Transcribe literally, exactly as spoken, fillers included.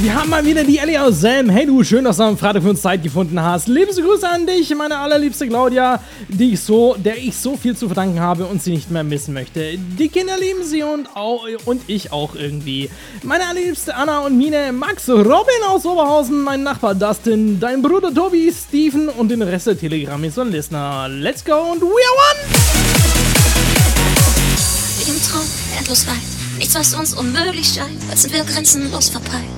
Wir haben mal wieder die Ellie aus Selm. Hey du, schön, dass du am Freitag für uns Zeit gefunden hast. Liebste Grüße an dich, meine allerliebste Claudia, die ich so, der ich so viel zu verdanken habe und sie nicht mehr missen möchte. Die Kinder lieben sie und, auch, und ich auch irgendwie. Meine allerliebste Anna und Mine, Max, Robin aus Oberhausen, mein Nachbar Dustin, dein Bruder Tobi, Steven und den Rest der Telegrammis und Listener. Let's go und we are one! Wie im Traum, endlos weit. Nichts, was uns unmöglich scheint, als sind wir grenzenlos verpeilt.